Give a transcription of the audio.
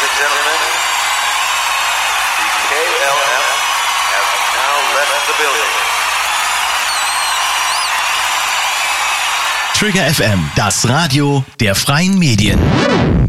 and gentlemen, the KLF has now left the building. Trigger FM, das Radio der freien Medien.